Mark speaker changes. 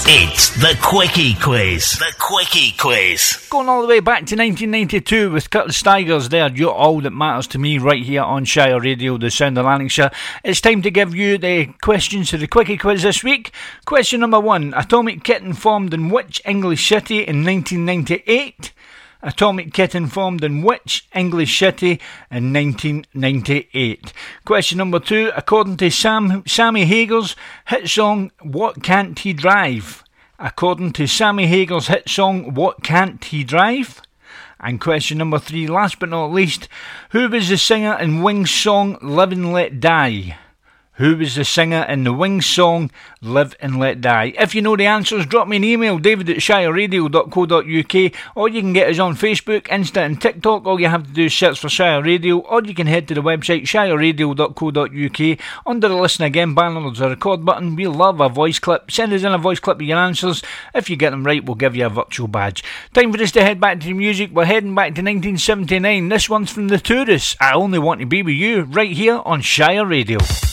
Speaker 1: It's the Quickie Quiz. The Quickie Quiz.
Speaker 2: Going all the way back to 1992 with Curtis Stigers there. You're all that matters to me right here on Shire Radio, the sound of Lanarkshire. It's time to give you the questions to the Quickie Quiz this week. Question number 1. Atomic Kitten formed in which English city in 1998? Atomic Kitten formed in which English city in 1998? Question number 2. According to Sammy Hagar's hit song, What Can't He Drive? According to Sammy Hagar's hit song, What Can't He Drive? And question number 3, last but not least, who was the singer in Wings' song Live and Let Die? Who was the singer in the Wings song Live and Let Die? If you know the answers, drop me an email, david@shireradio.co.uk, or you can get us on Facebook, Insta and TikTok. All you have to do is search for Shire Radio, or you can head to the website shireradio.co.uk. Under the listen again banner there's a record button. We love a voice clip. Send us in a voice clip of your answers. If you get them right, we'll give you a virtual badge. Time for us to head back to the music. We're heading back to 1979. This one's from The Tourists. I Only Want to Be With You, right here on Shire Radio.